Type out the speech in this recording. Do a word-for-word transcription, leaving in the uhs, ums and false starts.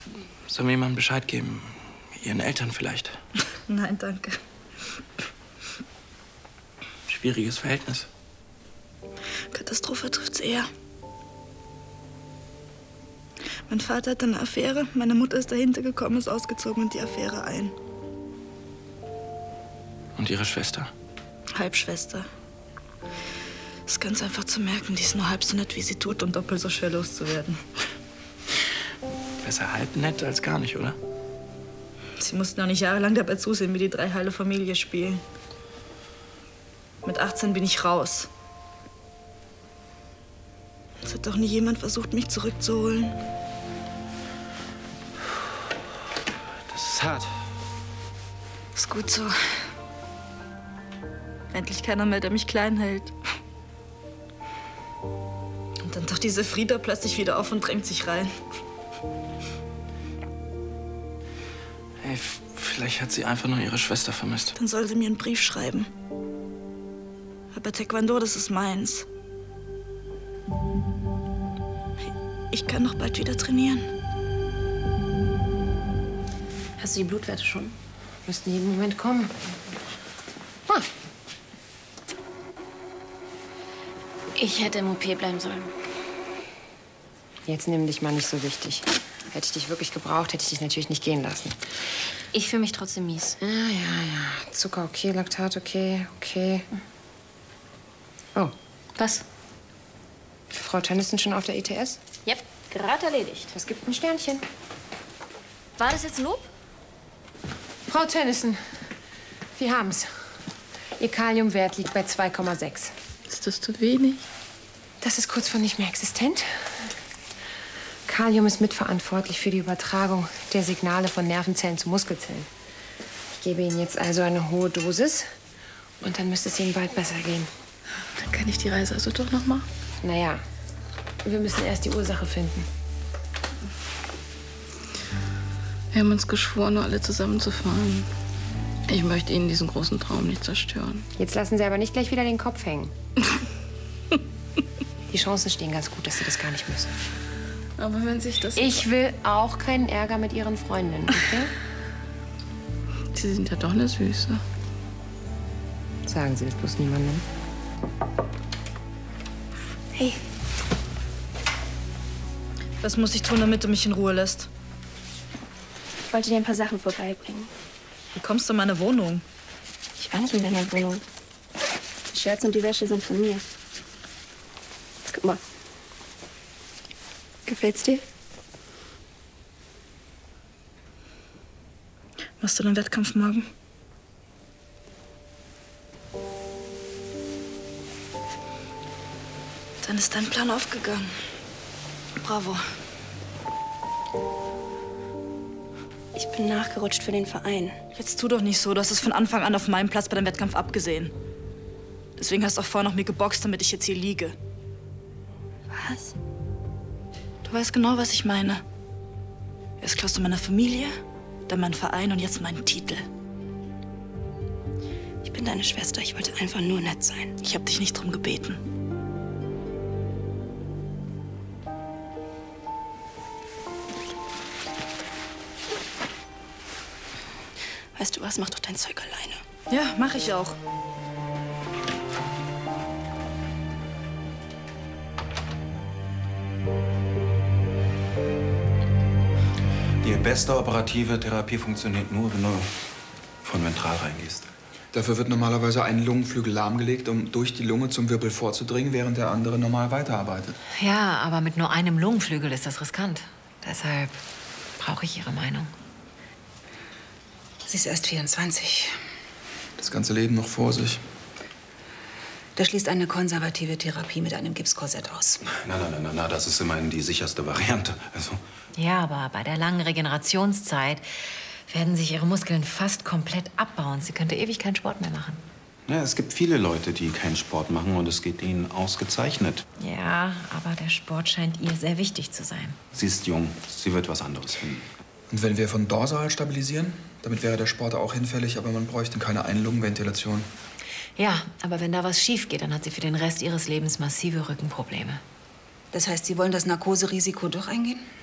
Sollen wir jemandem Bescheid geben? Ihren Eltern vielleicht? Nein, danke. Schwieriges Verhältnis. Katastrophe trifft's eher. Mein Vater hat eine Affäre, meine Mutter ist dahinter gekommen, ist ausgezogen und die Affäre ein. Und Ihre Schwester? Halbschwester. Ist ganz einfach zu merken, die ist nur halb so nett, wie sie tut und doppelt so schwer loszuwerden. Besser halb nett als gar nicht, oder? Sie mussten auch nicht jahrelang dabei zusehen, wie die drei heile Familie spielen. Mit achtzehn bin ich raus. Es hat doch nie jemand versucht, mich zurückzuholen. Das ist hart. Ist gut so. Endlich keiner mehr, der mich klein hält. Und dann taucht diese Frieda plötzlich wieder auf und drängt sich rein. Hey, vielleicht hat sie einfach nur ihre Schwester vermisst. Dann soll sie mir einen Brief schreiben. Aber Taekwondo, das ist meins. Ich kann noch bald wieder trainieren. Hast du die Blutwerte schon? Müssten jeden Moment kommen. Ah. Ich hätte im O P bleiben sollen. Jetzt nimm dich mal nicht so wichtig. Hätte ich dich wirklich gebraucht, hätte ich dich natürlich nicht gehen lassen. Ich fühle mich trotzdem mies. Ja, ja, ja. Zucker okay, Laktat okay, okay. Oh. Was? Frau Tennyson schon auf der I T S? Yep, gerade erledigt. Das gibt ein Sternchen. War das jetzt ein Lob? Frau Tennyson, wir haben's. Ihr Kaliumwert liegt bei zwei Komma sechs. Ist das zu wenig? Das ist kurz vor nicht mehr existent. Kalium ist mitverantwortlich für die Übertragung der Signale von Nervenzellen zu Muskelzellen. Ich gebe Ihnen jetzt also eine hohe Dosis und dann müsste es Ihnen bald besser gehen. Dann kann ich die Reise also doch noch mal? Naja, wir müssen erst die Ursache finden. Wir haben uns geschworen, nur alle zusammenzufahren. Ich möchte Ihnen diesen großen Traum nicht zerstören. Jetzt lassen Sie aber nicht gleich wieder den Kopf hängen. Die Chancen stehen ganz gut, dass Sie das gar nicht müssen. Aber wenn sich das... Ich will auch keinen Ärger mit Ihren Freundinnen, okay? Sie sind ja doch eine Süße. Sagen Sie das bloß niemandem. Hey. Was muss ich tun, damit du mich in Ruhe lässt? Ich wollte dir ein paar Sachen vorbeibringen. Wie kommst du in meine Wohnung? Ich war nicht in deiner Wohnung. Die Shirts und die Wäsche sind von mir. Guck mal. Gefällt's dir? Machst du den Wettkampf morgen? Dann ist dein Plan aufgegangen. Bravo. Ich bin nachgerutscht für den Verein. Jetzt tu doch nicht so. Du hast es von Anfang an auf meinem Platz bei dem Wettkampf abgesehen. Deswegen hast du auch vorher noch mir geboxt, damit ich jetzt hier liege. Was? Du weißt genau, was ich meine. Erst klaust du meine Familie, dann meinen Verein und jetzt meinen Titel. Ich bin deine Schwester. Ich wollte einfach nur nett sein. Ich habe dich nicht drum gebeten. Weißt du was? Mach doch dein Zeug alleine. Ja, mach ich auch. Die beste operative Therapie funktioniert nur, wenn du von ventral reingehst. Dafür wird normalerweise ein Lungenflügel lahmgelegt, um durch die Lunge zum Wirbel vorzudringen, während der andere normal weiterarbeitet. Ja, aber mit nur einem Lungenflügel ist das riskant. Deshalb brauche ich Ihre Meinung. Sie ist erst vierundzwanzig. Das ganze Leben noch vor sich. Da schließt eine konservative Therapie mit einem Gipskorsett aus. Na, na, na, na, na, das ist immerhin die sicherste Variante. Also. Ja, aber bei der langen Regenerationszeit werden sich Ihre Muskeln fast komplett abbauen. Sie könnte ewig keinen Sport mehr machen. Ja, es gibt viele Leute, die keinen Sport machen und es geht ihnen ausgezeichnet. Ja, aber der Sport scheint ihr sehr wichtig zu sein. Sie ist jung, sie wird was anderes finden. Und wenn wir von dorsal stabilisieren, damit wäre der Sport auch hinfällig, aber man bräuchte keine Einlungenventilation. Ja, aber wenn da was schief geht, dann hat sie für den Rest ihres Lebens massive Rückenprobleme. Das heißt, Sie wollen das Narkoserisiko doch eingehen?